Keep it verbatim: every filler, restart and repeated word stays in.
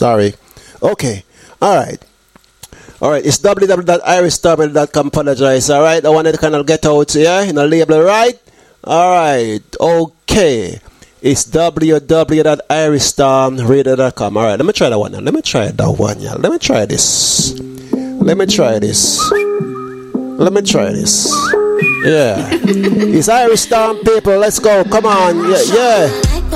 Sorry. Okay. All right. All right. It's w w w dot irish star mail dot com. Apologize. All right. I wanted to kind of get out here in a label, right? All right. Okay. It's w w w dot irish star radio dot com. All right. Let me try that one now. Let me try that one, yeah. Let me try this. Let me try this. Let me try this. Yeah. It's Irish Star people. Let's go. Come on. Yeah. Yeah.